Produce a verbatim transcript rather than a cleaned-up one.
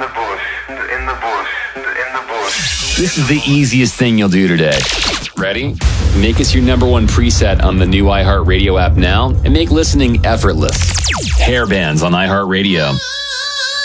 the bush, in the bush, in the bush. This is the easiest thing you'll do today. Ready? Make us your number one preset on the new iHeartRadio app now and make listening effortless. Hair bands on iHeartRadio.